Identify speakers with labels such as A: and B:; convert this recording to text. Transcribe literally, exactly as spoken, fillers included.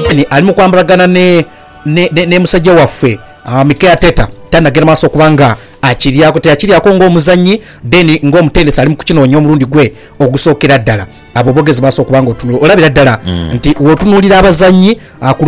A: Museveni ali mu kwambalagana ne ne, ne, ne musajja waffe uh, Mikel Arteta tanagera maaso kubanga akiriyako teyakiryako ng'omuzannyi then ng'omutendesi ali mu kukinoonya omulundi gwe ogusookera ddala abo bogezi maaso kubanga otunula olabira ddala mm. nti wotunuulira abazannyi uh,